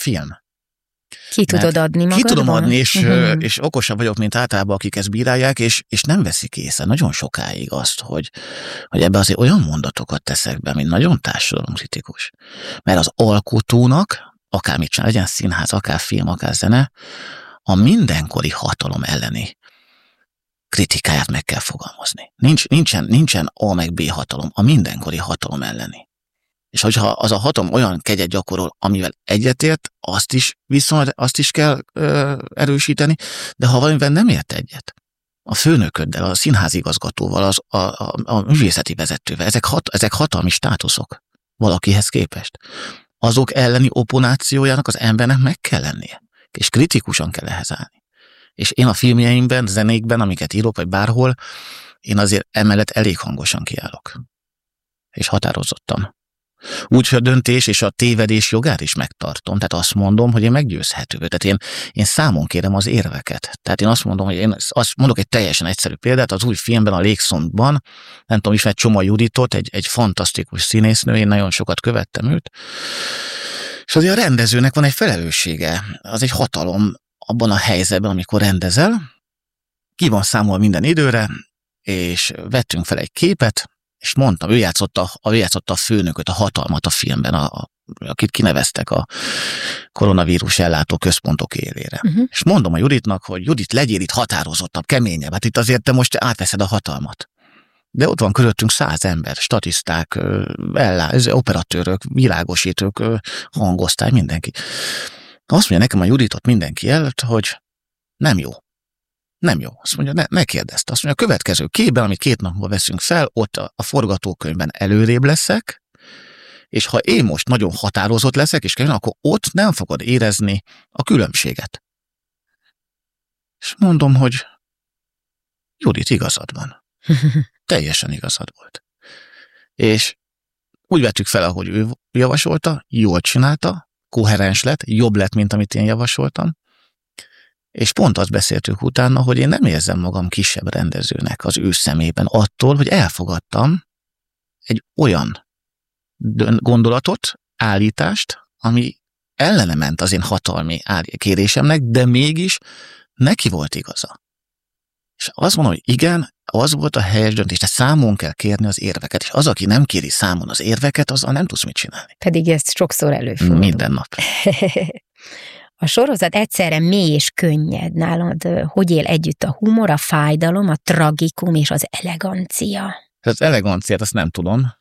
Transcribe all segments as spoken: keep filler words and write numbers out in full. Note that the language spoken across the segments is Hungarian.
film. Ki tudod adni magadban? Ki tudom adni, és, uh-huh. és okosabb vagyok, mint általában, akik ezt bírálják, és, és nem veszik észre nagyon sokáig azt, hogy, hogy ebbe azért olyan mondatokat teszek be, mint nagyon társadalomkritikus. Mert az alkotónak, akármit csinál, legyen színház, akár film, akár zene, a mindenkori hatalom elleni kritikáját meg kell fogalmazni. Nincs, nincsen, nincsen A meg B hatalom, a mindenkori hatalom elleni. És hogyha az a hatalom olyan kegyet gyakorol, amivel egyetért, azt is viszont azt is kell ö, erősíteni, de ha valamivel nem ért egyet, a főnököddel, a színházigazgatóval, az, a, a, a művészeti vezetővel, ezek, hat, ezek hatalmi státuszok valakihez képest. Azok elleni opponációjának az embernek meg kell lennie, és kritikusan kell ehhez állni. És én a filmjeimben, zenékben, amiket írok, vagy bárhol, én azért emellett elég hangosan kiállok. És határozottan. Úgyhogy a döntés és a tévedés jogát is megtartom. Tehát azt mondom, hogy én meggyőzhető. Tehát én, én számon kérem az érveket. Tehát én azt mondom, hogy én azt mondok egy teljesen egyszerű példát, az új filmben, a Légszondban, nem tudom, ismert Csoma Juditot, egy, egy fantasztikus színésznő, én nagyon sokat követtem őt. És azért a rendezőnek van egy felelőssége. Az egy hatalom abban a helyzetben, amikor rendezel, ki van számolva minden időre, és vettünk fel egy képet, és mondtam, ő játszotta, ő játszotta a főnököt, a hatalmat a filmben, a, a, akit kineveztek a koronavírus ellátó központok élére. Uh-huh. És mondom a Juditnak, hogy Judit, legyél itt határozottabb, keményebb, hát itt azért te most átveszed a hatalmat. De ott van körülöttünk száz ember, statiszták, ellá, operatőrök, világosítók, hangosztály, mindenki. Azt mondja nekem a Juditot mindenki előtt, hogy nem jó. Nem jó. Azt mondja, ne, ne kérdezd. Azt mondja, a következő képben, amit két napból veszünk fel, ott a, a forgatókönyvben előrébb leszek, és ha én most nagyon határozott leszek, és kell, akkor ott nem fogod érezni a különbséget. És mondom, hogy Judit, igazad van. Teljesen igazad volt. És úgy vettük fel, ahogy ő javasolta, jól csinálta, koherens lett, jobb lett, mint amit én javasoltam, és pont azt beszéltük utána, hogy én nem érzem magam kisebb rendezőnek az ő szemében attól, hogy elfogadtam egy olyan gondolatot, állítást, ami ellene ment az én hatalmi kérésemnek, de mégis neki volt igaza. És azt mondom, hogy igen, az volt a helyes döntés, de számon kell kérni az érveket, és az, aki nem kéri számon az érveket, azzal nem tudsz mit csinálni. Pedig ez sokszor előfordul. Minden nap. A sorozat egyszerre mély és könnyed. Nálad hogy él együtt a humor, a fájdalom, a tragikum és az elegancia? Az eleganciát azt nem tudom.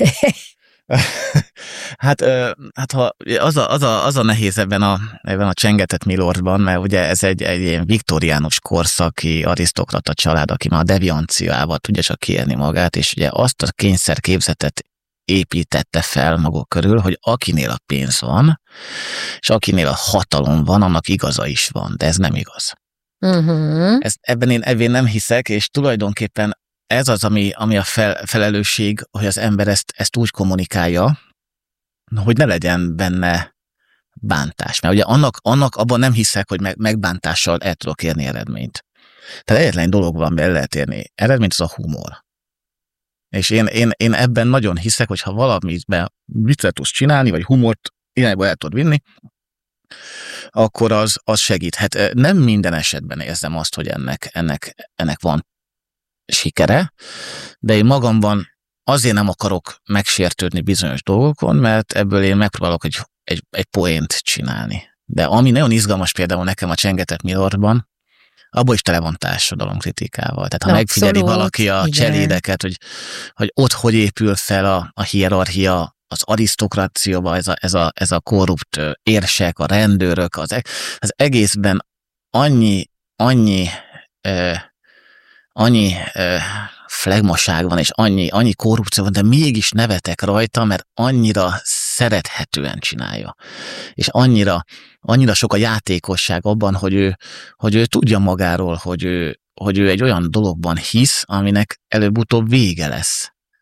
hát, hát ha az, a, az, a, az a nehéz ebben a, ebben a Csengetett Milordban, mert ugye ez egy, egy ilyen viktoriánus korszaki arisztokrata család, aki már a devianciával tudja csak kiélni magát, és ugye azt a kényszerképzetet építette fel maguk körül, hogy akinél a pénz van, és akinél a hatalom van, annak igaza is van, de ez nem igaz. Uh-huh. Ez, ebben én ebben nem hiszek, és tulajdonképpen ez az, ami, ami a fel, felelősség, hogy az ember ezt, ezt úgy kommunikálja, hogy ne legyen benne bántás. Mert ugye annak, annak abban nem hiszek, hogy meg, megbántással el tudok érni eredményt. Tehát egyetlen dolog van, el lehet érni eredményt, az a humor. És én, én, én ebben nagyon hiszek, hogy ha valamiben viccet tudsz csinálni, vagy humort irányba el tudod vinni, akkor az, az segíthet. Nem minden esetben érzem azt, hogy ennek, ennek, ennek van sikere, de én magamban azért nem akarok megsértődni bizonyos dolgokon, mert ebből én megpróbálok egy, egy, egy poént csinálni. De ami nagyon izgalmas például nekem a Csengetett Milordban, abból is tele van társadalomkritikával. Tehát ha Na, megfigyeli abszolút, valaki a igen. cselédeket, hogy, hogy ott hogy épül fel a, a hierarchia, az arisztokrációban, ez a, ez, a, ez a korrupt érsek, a rendőrök, az, az egészben annyi, annyi, eh, annyi eh, flegmaság van, és annyi, annyi korrupció van, de mégis nevetek rajta, mert annyira szerethetően csinálja. És annyira, annyira sok a játékosság abban, hogy ő, hogy ő tudja magáról, hogy ő, hogy ő egy olyan dologban hisz, aminek előbb-utóbb vége lesz.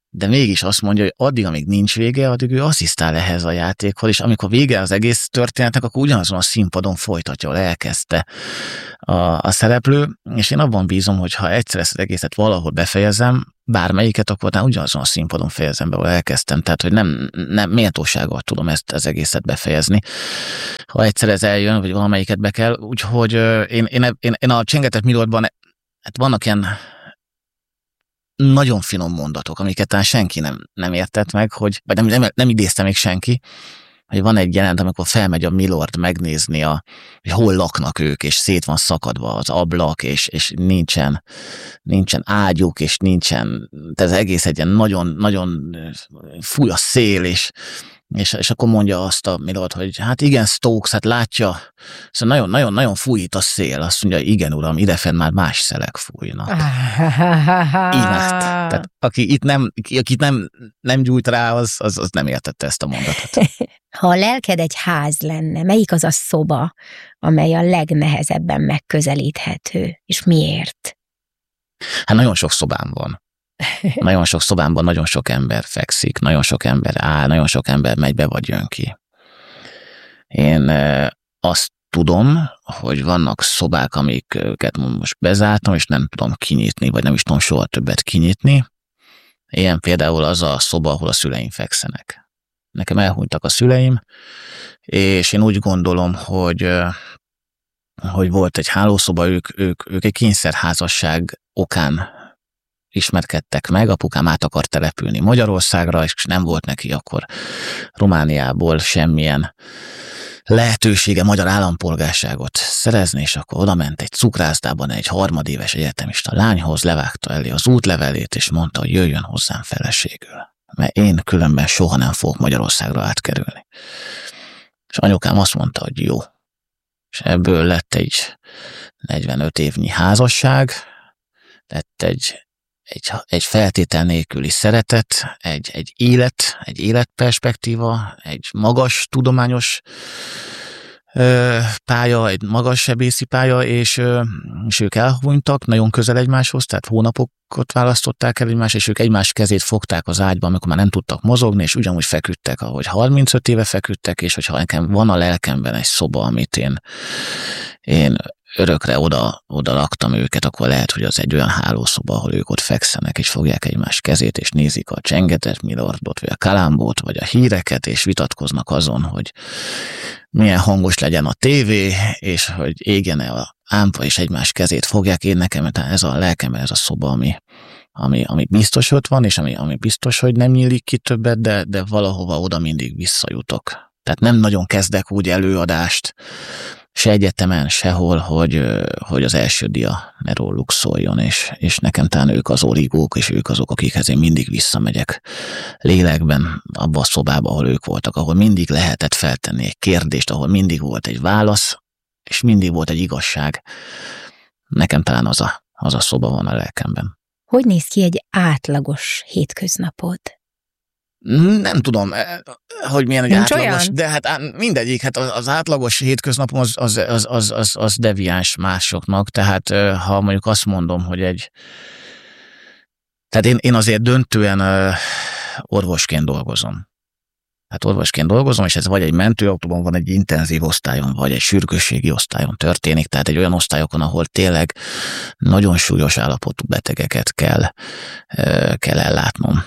de mégis azt mondja, hogy addig, amíg nincs vége, addig ő asszisztál ehhez a játékhoz, és amikor vége az egész történetnek, akkor ugyanazon a színpadon folytatja, ahol elkezdte a, a szereplő, és én abban bízom, hogy ha egyszer ezt az egészet valahol befejezem, bármelyiket, akkor utána ugyanazon a színpadon fejezem be, ahol elkezdtem, tehát hogy nem, nem méltósággal tudom ezt az egészet befejezni. Ha egyszer ez eljön, vagy valamelyiket be kell, úgyhogy én, én, én, én a Csengetett Milordban, hát vannak ilyen nagyon finom mondatok, amiket talán senki nem, nem értett meg, hogy, vagy nem, nem, nem idézte még senki, hogy van egy jelent, amikor felmegy a Milord megnézni, a, hogy hol laknak ők, és szét van szakadva az ablak, és, és nincsen, nincsen ágyuk, és nincsen, tehát az egész egy ilyen nagyon, nagyon fúj a szél, és, és, és akkor mondja azt a Milord, hogy hát igen, Stokes, hát látja, szóval nagyon, nagyon, nagyon fújít a szél, azt mondja, igen uram, idefenn már más szelek fújnak. Imád. Tehát aki itt nem, aki itt nem, nem gyújt rá, az, az, az nem értette ezt a mondatot. Ha a lelked egy ház lenne, melyik az a szoba, amely a legnehezebben megközelíthető, és miért? Hát nagyon sok szobám van. Nagyon sok szobámban nagyon sok ember fekszik, nagyon sok ember áll, nagyon sok ember megy be vagy jön ki. Én azt tudom, hogy vannak szobák, amiket most bezártam, és nem tudom kinyitni, vagy nem is tudom soha többet kinyitni. Ilyen például az a szoba, ahol a szüleim fekszenek. Nekem elhunytak a szüleim, és én úgy gondolom, hogy, hogy volt egy hálószoba, ők, ők, ők egy kényszerházasság okán ismerkedtek meg, apukám át akart települni Magyarországra, és nem volt neki akkor Romániából semmilyen lehetősége magyar állampolgárságot szerezni, és akkor oda ment egy cukrászdában egy harmadéves egyetemista lányhoz, levágta elé az útlevelét, és mondta, hogy jöjjön hozzám feleségül, mert én különben soha nem fogok Magyarországra átkerülni. És anyukám azt mondta, hogy jó. És ebből lett egy negyvenöt évnyi házasság, lett egy Egy, egy feltétel nélküli szeretet, egy, egy élet, egy életperspektíva, egy magas tudományos ö, pálya, egy magas sebészi pálya, és, ö, és ők elhunytak nagyon közel egymáshoz, tehát hónapokat választották el egymás, és ők egymás kezét fogták az ágyban, amikor már nem tudtak mozogni, és ugyanúgy feküdtek, ahogy harmincöt éve feküdtek, és hogyha nekem van a lelkemben egy szoba, amit én, én örökre oda, oda laktam őket, akkor lehet, hogy az egy olyan hálószoba, ahol ők ott fekszenek, és fogják egymás kezét, és nézik a Csengetett Milordot, vagy a Kalambót, vagy a híreket, és vitatkoznak azon, hogy milyen hangos legyen a tévé, és hogy égjen-e a ámpa, és egymás kezét fogják. Én nekem ez a lelkemben ez a szoba, ami, ami, ami biztos ott van, és ami, ami biztos, hogy nem nyílik ki többet, de, de valahova oda mindig visszajutok. Tehát nem nagyon kezdek úgy előadást, se egyetemen, sehol, hogy, hogy az első dia ne róluk szóljon, és, és nekem talán ők az origók, és ők azok, akikhez én mindig visszamegyek lélekben, abba a szobába, ahol ők voltak, ahol mindig lehetett feltenni egy kérdést, ahol mindig volt egy válasz, és mindig volt egy igazság. Nekem talán az a, az a szoba van a lelkemben. Hogy néz ki egy átlagos hétköznapod? Nem tudom, hogy milyen egy Nincs átlagos, olyan? de hát mindegyik, hát az átlagos hétköznapom az, az, az, az, az, az deviáns másoknak, tehát ha mondjuk azt mondom, hogy egy, tehát én, én azért döntően orvosként dolgozom. Hát orvosként dolgozom, és ez vagy egy mentőautóban van, egy intenzív osztályon, vagy egy sürgősségi osztályon történik, tehát egy olyan osztályokon, ahol tényleg nagyon súlyos állapotú betegeket kell, kell ellátnom.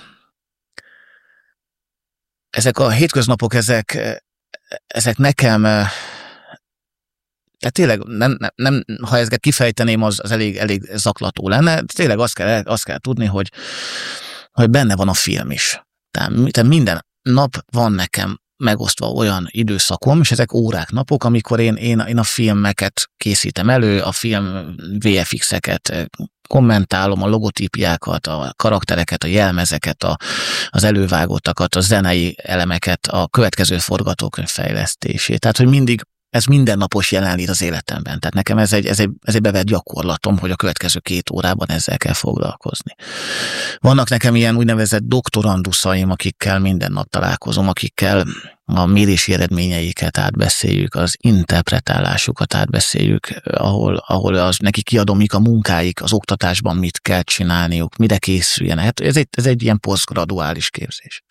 Ezek a hétköznapok, ezek, ezek nekem, tehát tényleg, nem, nem, nem, ha ezeket kifejteném, az, az elég, elég zaklató lenne. Tényleg azt kell, azt kell tudni, hogy, hogy benne van a film is. Tehát minden nap van nekem megosztva olyan időszakom, és ezek órák, napok, amikor én, én, én a filmeket készítem elő, a film vé ef iksz-eket kommentálom, a logotípiákat, a karaktereket, a jelmezeket, a, az elővágottakat, a zenei elemeket, a következő forgatókönyv fejlesztését. Tehát, hogy mindig ez mindennapos jelenlét az életemben. Tehát nekem ez egy, ez, egy, ez egy bevett gyakorlatom, hogy a következő két órában ezzel kell foglalkozni. Vannak nekem ilyen úgynevezett doktoranduszaim, akikkel minden nap találkozom, akikkel a mérési eredményeiket átbeszéljük, az interpretálásukat átbeszéljük, ahol, ahol az, neki kiadom, mik a munkáik, az oktatásban mit kell csinálniuk, mire készüljenek. Hát ez egy, ez egy ilyen posztgraduális képzés.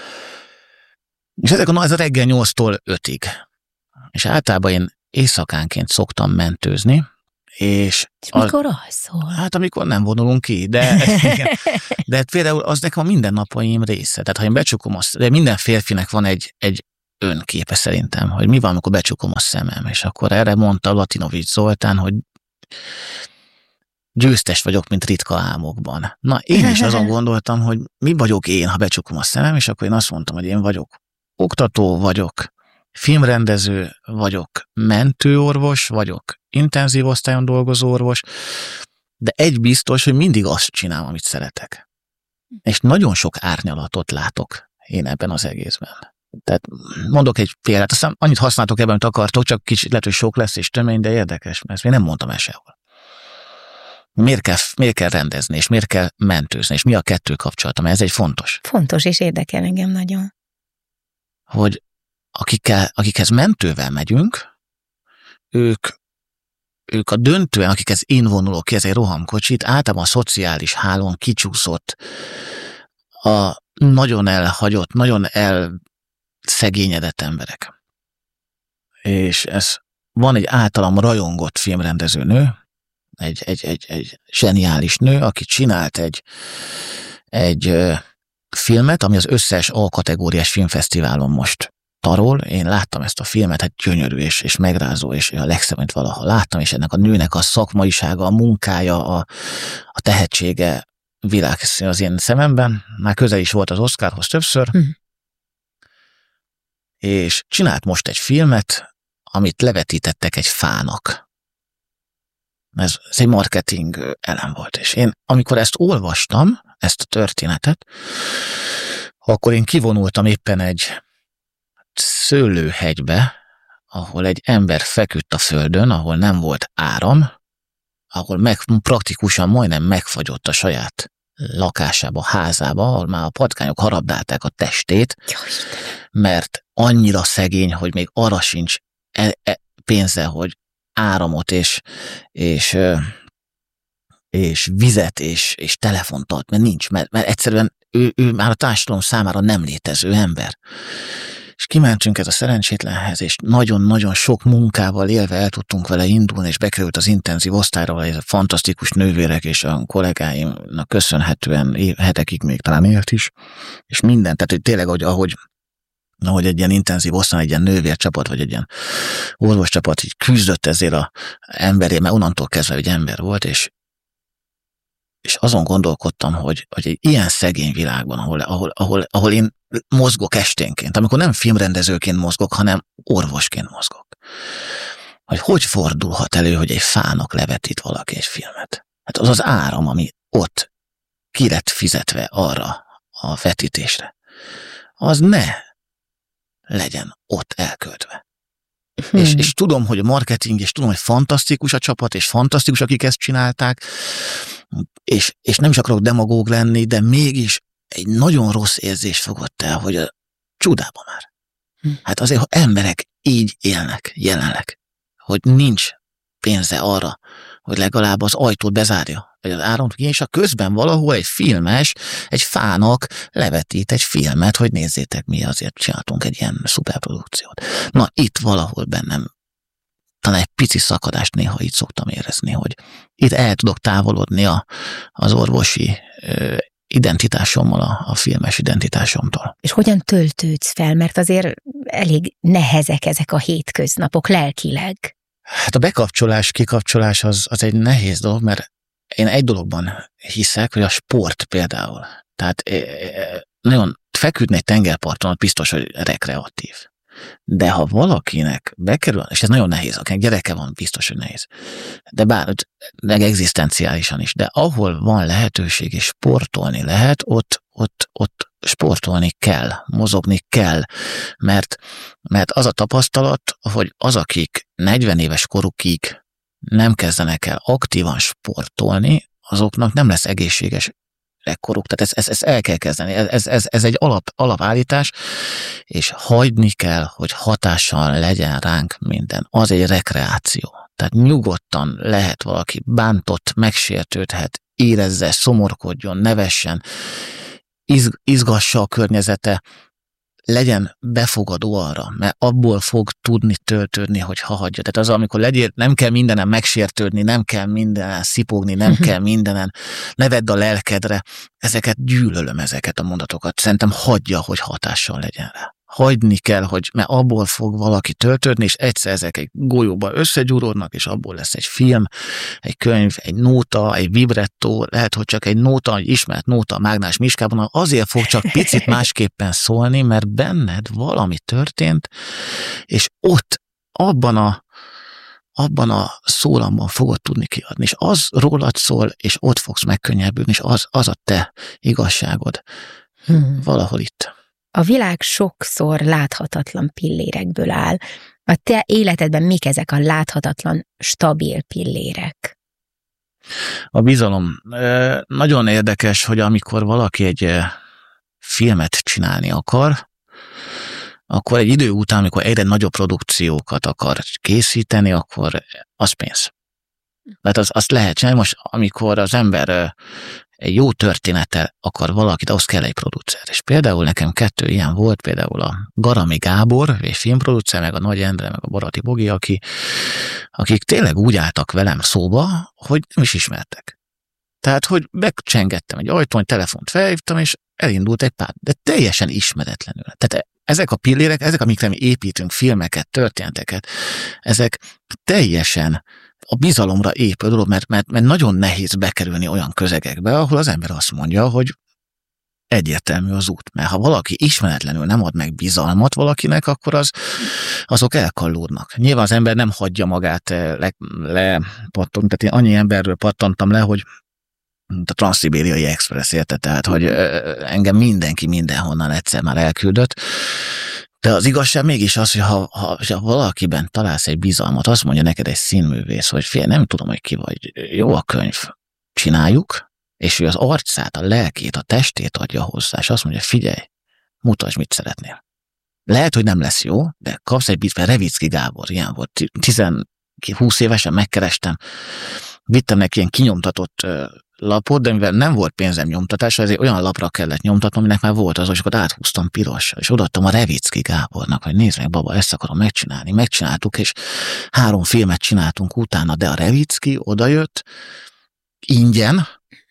És ezek a, ez a reggel nyolctól ötig. És általában én éjszakánként szoktam mentőzni, és... És mikor alszol? Hát amikor nem vonulunk ki, de, de például az nekem a mindennapaim része. Tehát ha én becsukom azt, de minden férfinek van egy, egy önképe szerintem, hogy mi van, amikor becsukom a szemem, és akkor erre mondta Latinovics Zoltán, hogy győztes vagyok, mint ritka álmokban. Na, én is azon gondoltam, hogy mi vagyok én, ha becsukom a szemem, és akkor én azt mondtam, hogy én vagyok oktató, vagyok filmrendező, vagyok mentőorvos, vagyok intenzív osztályon dolgozó orvos, de egy biztos, hogy mindig azt csinálom, amit szeretek. És nagyon sok árnyalatot látok én ebben az egészben. Tehát mondok egy példát, aztán annyit használtok ebben, amit akartok, csak kicsit lehet, hogy sok lesz és tömény, de érdekes, mert ezt még nem mondtam el sehol. Miért kell, miért kell rendezni, és miért kell mentőzni, és mi a kettő kapcsolata, mert ez egy fontos. Fontos, és érdekel engem nagyon. Hogy akikkel, akikhez mentővel megyünk, ők, ők a döntően, akikhez én vonulok ki, ez egy rohamkocsit, általában a szociális hálón kicsúszott, a nagyon elhagyott, nagyon elszegényedett emberek. És ez van egy általam rajongott filmrendező nő, egy, egy, egy, egy zseniális nő, aki csinált egy, egy ö, filmet, ami az összes A-kategóriás filmfesztiválon most tarol. Én láttam ezt a filmet, hát gyönyörű és, és megrázó, és a legszebb, amit valaha láttam, és ennek a nőnek a szakmaisága, a munkája, a, a tehetsége világszínű az én szememben. Már közel is volt az Oscarhoz többször, hm. és csinált most egy filmet, amit levetítettek egy fának. Ez, ez egy marketing elem volt, és én, amikor ezt olvastam, ezt a történetet, akkor én kivonultam éppen egy szőlőhegybe, ahol egy ember feküdt a földön, ahol nem volt áram, ahol meg, praktikusan majdnem megfagyott a saját lakásába, házába, ahol már a patkányok harabdálták a testét, mert annyira szegény, hogy még arra sincs e, e, pénze, hogy áramot és, és, és vizet és, és telefont ad, mert nincs, mert, mert egyszerűen ő, ő már a társadalom számára nem létező ember. És kimentünk ez a szerencsétlenhez, és nagyon-nagyon sok munkával élve el tudtunk vele indulni, és bekerült az intenzív osztályra, ez a fantasztikus nővérek és a kollégáimnak köszönhetően hetekig még talán élt is, és minden, tehát hogy tényleg, ahogy, ahogy ahogy egy ilyen intenzív osztályon, egy ilyen nővércsapat, vagy egy ilyen orvoscsapat így küzdött ezért az emberért, mert onnantól kezdve egy ember volt, és, és azon gondolkodtam, hogy, hogy egy ilyen szegény világban, ahol, ahol, ahol, ahol én mozgok esténként, amikor nem filmrendezőként mozgok, hanem orvosként mozgok, hogy hogy fordulhat elő, hogy egy fának levetít valaki egy filmet. Hát az az áram, ami ott ki lett fizetve arra a vetítésre, az ne legyen ott elköltve. Hmm. És, és tudom, hogy a marketing, és tudom, hogy fantasztikus a csapat, és fantasztikus, akik ezt csinálták, és, és nem is akarok demagóg lenni, de mégis egy nagyon rossz érzés fogott el, hogy a csodában már. Hmm. Hát azért, ha emberek így élnek jelenleg, hogy nincs pénze arra, hogy legalább az ajtót bezárja, vagy az áramot ki, és a közben valahol egy filmes, egy fának levetít egy filmet, hogy nézzétek, mi azért csináltunk egy ilyen szuperprodukciót. Na, itt valahol bennem talán egy pici szakadást néha így szoktam érezni, hogy itt el tudok távolodni a, az orvosi ö, identitásommal, a, a filmes identitásomtól. És hogyan töltődsz fel? Mert azért elég nehezek ezek a hétköznapok lelkileg. Hát a bekapcsolás, kikapcsolás az, az egy nehéz dolog, mert én egy dologban hiszek, hogy a sport például. Tehát nagyon feküdni egy tengerparton, biztos, hogy rekreatív. De ha valakinek bekerül, és ez nagyon nehéz, akinek gyereke van, biztos, hogy nehéz. De bár, meg egzisztenciálisan is, de ahol van lehetőség és sportolni lehet, ott, ott, ott sportolni kell, mozogni kell, mert, mert az a tapasztalat, hogy az, akik negyven éves korukig nem kezdenek el aktívan sportolni, azoknak nem lesz egészséges koruk. Tehát ezt, ezt, ezt el kell kezdeni. Ez, ez, ez egy alap, alapállítás, és hagyni kell, hogy hatással legyen ránk minden. Az egy rekreáció. Tehát nyugodtan lehet valaki bántott, megsértődhet, érezze, szomorkodjon, nevessen, izg, izgassa a környezete, legyen befogadó arra, mert abból fog tudni töltődni, hogy ha hagyja. Tehát az, amikor legyél, nem kell mindenen megsértődni, nem kell mindenen szipogni, nem kell mindenen, ne vedd a lelkedre. Ezeket gyűlölöm, ezeket a mondatokat. Szerintem hagyja, hogy hatással legyen rá. Hagyni kell, hogy mert abból fog valaki töltődni, és egyszer ezek egy golyóba összegyúródnak, és abból lesz egy film, egy könyv, egy nóta, egy vibrettó, lehet, hogy csak egy nóta, egy ismert nóta a Mágnás Miskában, azért fog csak picit másképpen szólni, mert benned valami történt, és ott, abban a, abban a szólamban fogod tudni kiadni, és az rólad szól, és ott fogsz megkönnyebbülni, és az, az a te igazságod. Hmm. Valahol itt. A világ sokszor láthatatlan pillérekből áll. A te életedben mik ezek a láthatatlan, stabil pillérek? A bizalom. Nagyon érdekes, hogy amikor valaki egy filmet csinálni akar, akkor egy idő után, amikor egyre nagyobb produkciókat akar készíteni, akkor az pénz. Tehát az, azt lehet csinálni. Most, amikor az ember egy jó történettel akar valakit, ahhoz kell egy producer. És például nekem kettő ilyen volt, például a Garami Gábor, egy filmproducer, meg a Nagy Endre, meg a Barati Bogi, aki, akik tényleg úgy álltak velem szóba, hogy nem is ismertek. Tehát, hogy megcsengettem egy ajtón, telefont felhívtam, és elindult egy pár, de teljesen ismeretlenül. Tehát ezek a pillérek, ezek, amikre mi építünk filmeket, történeteket, ezek teljesen a bizalomra épül dolog, mert, mert, mert nagyon nehéz bekerülni olyan közegekbe, ahol az ember azt mondja, hogy egyértelmű az út. Mert ha valaki ismeretlenül nem ad meg bizalmat valakinek, akkor az, azok elkallódnak. Nyilván az ember nem hagyja magát le, le pattogni. Tehát én annyi emberről pattantam le, hogy a Transzszibériai Express, érte, tehát, hogy engem mindenki mindenhonnan egyszer már elküldött. De az igazság mégis az, hogy ha, ha, ha valakiben találsz egy bizalmat, azt mondja neked egy színművész, hogy fél, nem tudom, hogy ki vagy, jó a könyv, csináljuk, és ő az arcát, a lelkét, a testét adja hozzá, és azt mondja, figyelj, mutasd, mit szeretnél. Lehet, hogy nem lesz jó, de kapsz egy bizalmat, Revicki Gábor, ilyen volt, tíz-húsz évesen megkerestem, vittem neki ilyen kinyomtatott lapot, de mivel nem volt pénzem nyomtatásra, ezért olyan lapra kellett nyomtatnom, aminek már volt az, és akkor áthúztam pirossal, és odaadtam a Revicki Gábornak, hogy nézd meg, baba, ezt akarom megcsinálni. Megcsináltuk, és három filmet csináltunk utána, de a Revicki odajött ingyen,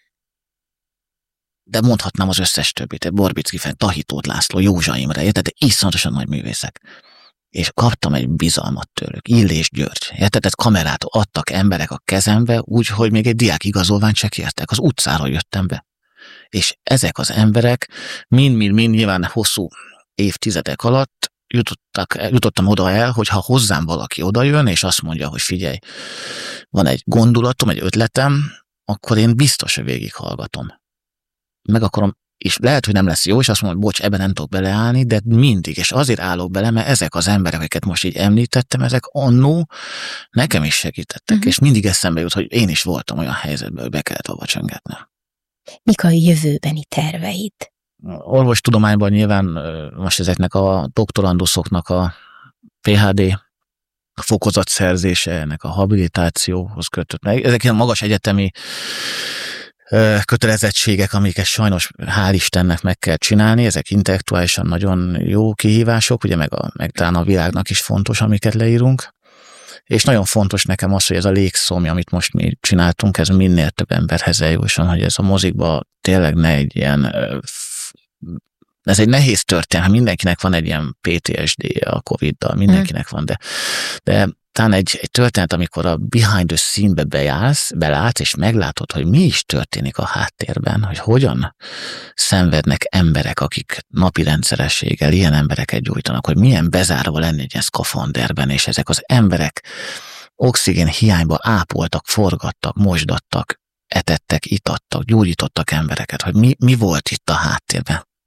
de mondhatnám az összes többit, Borbicki fel, Tahitót László, Józsa Imre, érted? De iszonyatosan nagy művészek. És kaptam egy bizalmat tőlük. Illés György. Érted? Tehát kamerát adtak emberek a kezembe, úgy, hogy még egy diák igazolványt se kértek. Az utcáról jöttem be. És ezek az emberek mind-mind-mind nyilván hosszú évtizedek alatt jutottak, jutottam oda el, hogy ha hozzám valaki odajön, és azt mondja, hogy figyelj, van egy gondolatom, egy ötletem, akkor én biztos, hogy végighallgatom. Meg akarom, és lehet, hogy nem lesz jó, és azt mondom, hogy bocs, ebben nem tudok beleállni, de mindig, és azért állok bele, mert ezek az emberek, akiket most így említettem, ezek annó nekem is segítettek, uh-huh. és mindig eszembe jut, hogy én is voltam olyan helyzetben, hogy be kellett avva csöngetnem. Mik a jövőbeni terveid? Orvostudományban nyilván most ezeknek a doktoranduszoknak a pé há dé fokozatszerzése, ennek a habilitációhoz kötött meg. Ezek ilyen magas egyetemi kötelezettségek, amiket sajnos hál' Istennek meg kell csinálni, ezek intellektuálisan nagyon jó kihívások, ugye meg, a, meg talán a világnak is fontos, amiket leírunk, és nagyon fontos nekem az, hogy ez a légszomj, amit most mi csináltunk, ez minél több emberhez eljusson, hogy ez a mozikba tényleg ne egy ilyen, ez egy nehéz történet, mindenkinek van egy ilyen pé té es dé-je a Coviddal, mindenkinek van, de, de talán egy, egy történet, amikor a behind the scene-be bejársz, belátsz, és meglátod, hogy mi is történik a háttérben, hogy hogyan szenvednek emberek, akik napi rendszerességgel ilyen embereket gyújtanak, hogy milyen bezárva lenni egy ilyen szkafanderben, és ezek az emberek oxigén hiányba ápoltak, forgattak, mosdattak, etettek, itattak, gyógyítottak embereket, hogy mi, mi volt itt a háttérben.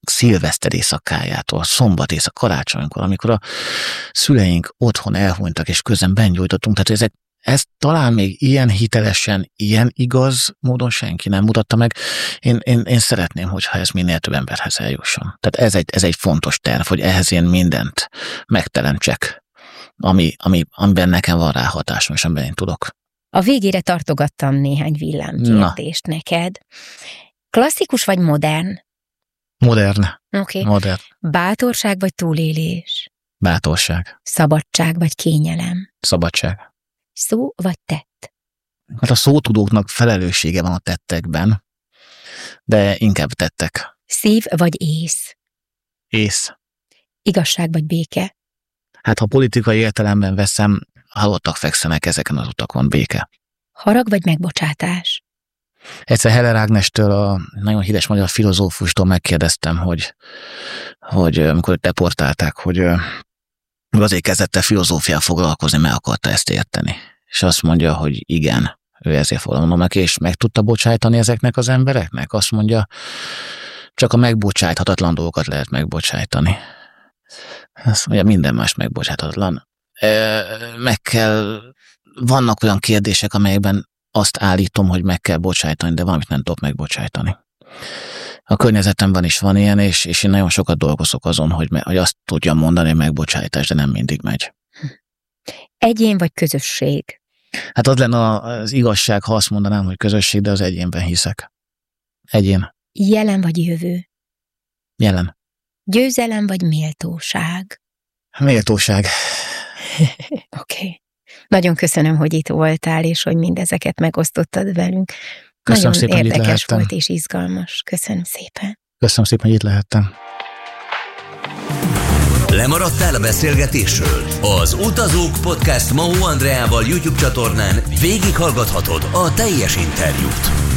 szilveszter éjszakájától, szombat éjszak, karácsonykor, amikor a szüleink otthon elhunytak, és közben bengyújtottunk, tehát ezek, ezt talán még ilyen hitelesen, ilyen igaz módon senki nem mutatta meg. Én, én, én szeretném, hogyha ez minél több emberhez eljusson. Tehát ez egy, ez egy fontos terv, hogy ehhez én mindent megteremtsek, ami, ami, amiben nekem van rá hatásom, és amiben én tudok. A végére tartogattam néhány villámkérdést neked. Klasszikus vagy modern? Modern. Oké. Okay. Modern. Bátorság vagy túlélés? Bátorság. Szabadság vagy kényelem? Szabadság. Szó vagy tett? Hát a szótudóknak felelőssége van a tettekben, de inkább tettek. Szív vagy ész? Ész. Igazság vagy béke? Hát ha politikai értelemben veszem, halottak fekszenek ezeken az utakon, béke. Harag vagy megbocsátás? Egyszer Heller Ágnestől, a nagyon híres magyar filozófustól megkérdeztem, hogy, hogy amikor deportálták, hogy azért kezdett el filozófiával foglalkozni, meg akarta ezt érteni. És azt mondja, hogy igen, ő ezért foglalkozik, és meg tudta bocsájtani ezeknek az embereknek? Azt mondja, csak a megbocsájthatatlan dolgokat lehet megbocsájtani. Azt mondja, minden más megbocsájthatatlan. Meg kell, vannak olyan kérdések, amelyekben azt állítom, hogy meg kell bocsájtani, de valamit nem tudok megbocsájtani. A környezetemben is van ilyen, és, és én nagyon sokat dolgozok azon, hogy, me, hogy azt tudjam mondani, hogy megbocsájtás, de nem mindig megy. Egyén vagy közösség? Hát az lenne az igazság, ha azt mondanám, hogy közösség, de az egyénben hiszek. Egyén. Jelen vagy jövő? Jelen. Győzelem vagy méltóság? Méltóság. Oké. Okay. Nagyon köszönöm, hogy itt voltál, és hogy mindezeket megosztottad velünk. Köszönöm Nagyon szépen, érdekes volt és izgalmas. Köszönöm szépen. Köszönöm szépen, hogy itt lehettem. Lemaradtál a beszélgetésről? Az Utazók Podcast Mahó Andreával YouTube csatornán végighallgathatod a teljes interjút.